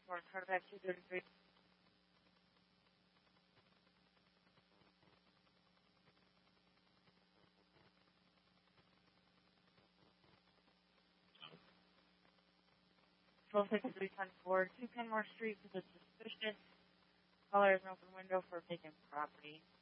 Morning, Cardiff 233. Twelve 5310 2 Kenmore Street, for the suspicious caller has an open window for a vacant property.